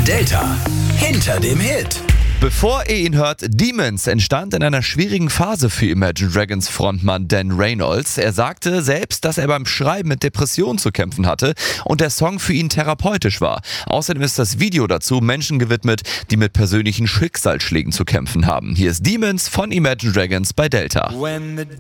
Delta hinter dem Hit. Bevor ihr ihn hört, Demons entstand in einer schwierigen Phase für Imagine Dragons Frontmann Dan Reynolds. Er sagte selbst, dass er beim Schreiben mit Depressionen zu kämpfen hatte und der Song für ihn therapeutisch war. Außerdem ist das Video dazu Menschen gewidmet, die mit persönlichen Schicksalsschlägen zu kämpfen haben. Hier ist Demons von Imagine Dragons bei Delta. When the